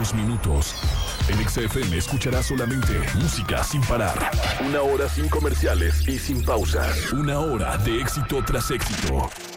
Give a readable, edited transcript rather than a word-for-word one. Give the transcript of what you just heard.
próximos minutos. En XFM escucharás solamente música sin parar. 1 hora sin comerciales y sin pausas. 1 hora de éxito tras éxito.